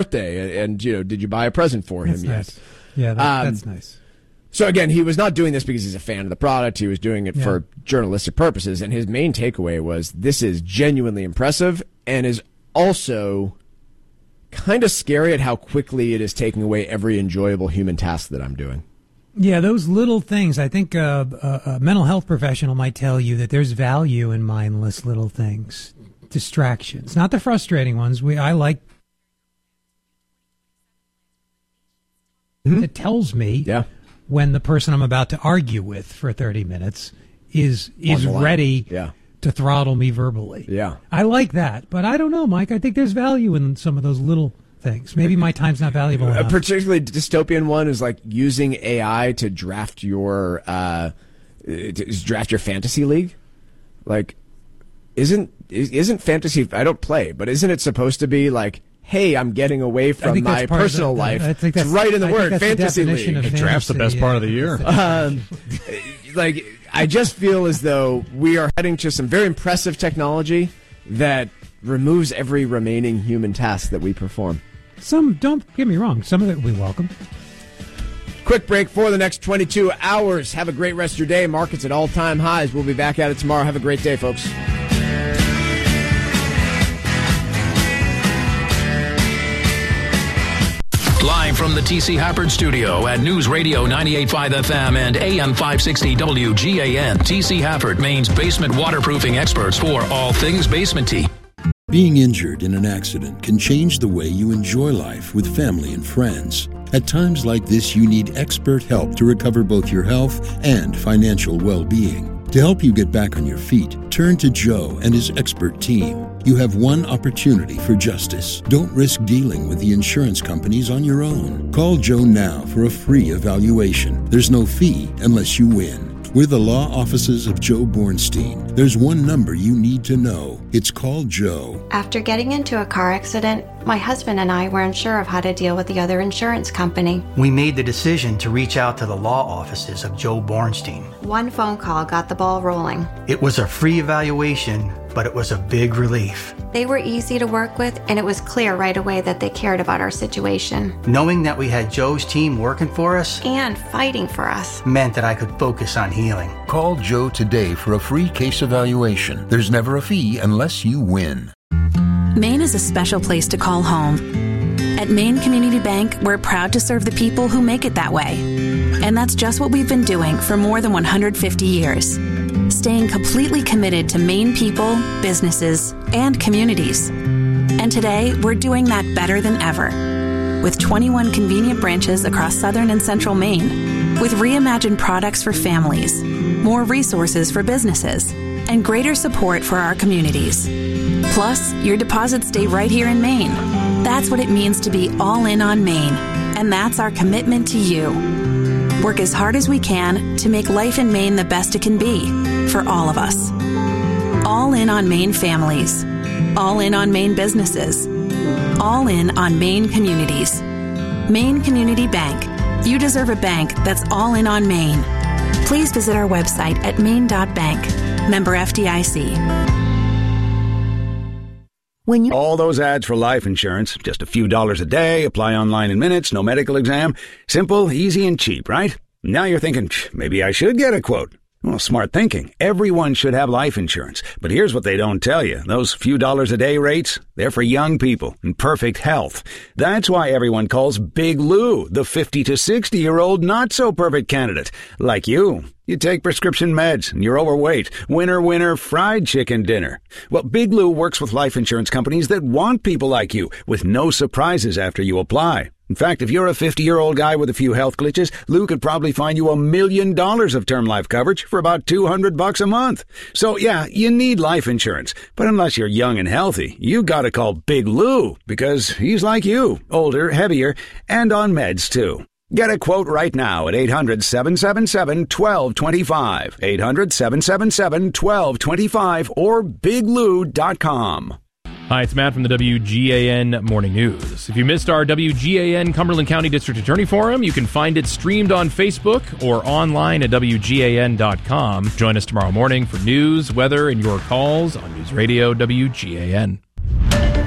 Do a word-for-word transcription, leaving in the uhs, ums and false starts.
birthday? And, you know, did you buy a present for him that's yet? Nice. Yeah, that, um, that's nice. So, again, he was not doing this because he's a fan of the product. He was doing it yeah. for journalistic purposes. And his main takeaway was this is genuinely impressive and is also kind of scary at how quickly it is taking away every enjoyable human task that I'm doing. Yeah, those little things. I think uh, a, a mental health professional might tell you that there's value in mindless little things, distractions, not the frustrating ones. We I like. Mm-hmm. It tells me yeah. when the person I'm about to argue with for thirty minutes is is ready yeah. to throttle me verbally. Yeah, I like that, but I don't know, Mike. I think there's value in some of those little things. Maybe my time's not valuable enough. A particularly dystopian one is like using A I to draft your uh, to draft your fantasy league. Like, isn't isn't fantasy? I don't play, but isn't it supposed to be like, hey, I'm getting away from my personal the, life? I think that's it's right in the I word, fantasy the league. It drafts the best yeah. part of the year. Um, like, I just feel as though we are heading to some very impressive technology that removes every remaining human task that we perform. Some, don't get me wrong, some of it we welcome. Quick break for the next twenty-two hours. Have a great rest of your day. Markets at all-time highs. We'll be back at it tomorrow. Have a great day, folks. Live from the T C Happard Studio at News Radio ninety-eight point five F M and A M five sixty W G A N. T C Happard, Maine's basement waterproofing experts for all things basement-y. Being injured in an accident can change the way you enjoy life with family and friends. At times like this, you need expert help to recover both your health and financial well-being. To help you get back on your feet, turn to Joe and his expert team. You have one opportunity for justice. Don't risk dealing with the insurance companies on your own. Call Joe now for a free evaluation. There's no fee unless you win. We're the law offices of Joe Bornstein. There's one number you need to know. It's called Joe. After getting into a car accident, my husband and I weren't sure of how to deal with the other insurance company. We made the decision to reach out to the law offices of Joe Bornstein. One phone call got the ball rolling. It was a free evaluation, but it was a big relief. They were easy to work with, and it was clear right away that they cared about our situation. Knowing that we had Joe's team working for us and fighting for us meant that I could focus on healing. Call Joe today for a free case evaluation. There's never a fee unless you win. Maine is a special place to call home. At Maine Community Bank, we're proud to serve the people who make it that way. And that's just what we've been doing for more than one hundred fifty years. Staying completely committed to Maine people, businesses, and communities. And today, we're doing that better than ever. With twenty-one convenient branches across southern and central Maine, with reimagined products for families, more resources for businesses, and greater support for our communities. Plus, your deposits stay right here in Maine. That's what it means to be all in on Maine, and that's our commitment to you. Work as hard as we can to make life in Maine the best it can be for all of us. All in on Maine families. All in on Maine businesses. All in on Maine communities. Maine Community Bank. You deserve a bank that's all in on Maine. Please visit our website at maine dot bank. Member F D I C. When you all those ads for life insurance, just a few dollars a day, apply online in minutes, no medical exam. Simple, easy, and cheap, right? Now you're thinking, maybe I should get a quote. Well, smart thinking. Everyone should have life insurance. But here's what they don't tell you. Those few dollars a day rates, they're for young people in perfect health. That's why everyone calls Big Lou the fifty to sixty-year-old not-so-perfect candidate. Like you. You take prescription meds and you're overweight. Winner, winner, fried chicken dinner. Well, Big Lou works with life insurance companies that want people like you with no surprises after you apply. In fact, if you're a fifty-year-old guy with a few health glitches, Lou could probably find you a million dollars of term life coverage for about two hundred bucks a month. So, yeah, you need life insurance. But unless you're young and healthy, you gotta call Big Lou because he's like you, older, heavier, and on meds, too. Get a quote right now at eight hundred, seven seven seven, one two two five, eight hundred, seven seven seven, one two two five, or big lou dot com. Hi, it's Matt from the W G A N Morning News. If you missed our W G A N Cumberland County District Attorney Forum, you can find it streamed on Facebook or online at W G A N dot com. Join us tomorrow morning for news, weather, and your calls on News Radio W G A N.